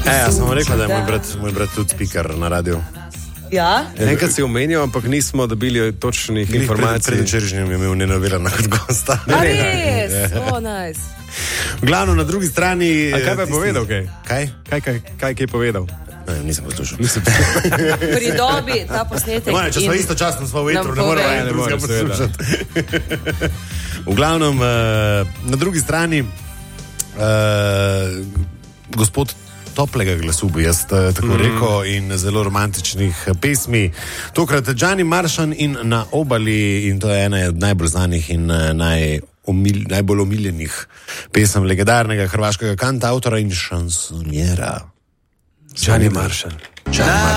Jaz sem rekel, da je moj brat tudi speaker na radiju. Ja? Enkrat si omenil, ampak nismo dobili točnih informacij. Predvčerajšnjim je imel Neno Virana kot gosta. Res, nice. Glavno na drugi strani... A kaj pa je povedal? Kaj je povedal? Ne, nisem poslušal. Pridobi ta posnetek. Če smo istočasno v etru, ne moramo drugega poslušati. V glavnem, na drugi strani gospod toplega glasu, bi jaz tako rekel, in zelo romantičnih pesmi. Tokrat Gianni Marsan in Na obali, in to je ena od najbolj znanih in najbolj omiljenih pesem legendarnega hrvaškega kantautora in šansonjera. Gianni Marsan.